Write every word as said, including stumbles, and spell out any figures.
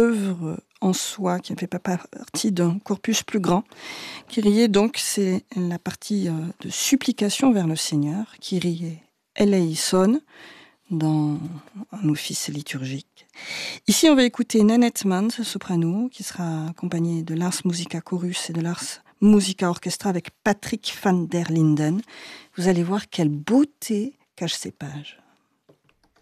œuvre en soi, qui ne fait pas partie d'un corpus plus grand. Kyrie, donc, c'est la partie de supplication vers le Seigneur. Kyrie eleison, dans un office liturgique. Ici, on va écouter Nanette Mans, soprano, qui sera accompagnée de l'Ars Musica Chorus et de l'Ars Musica Orchestra avec Patrick van der Linden. Vous allez voir quelle beauté cache ces pages.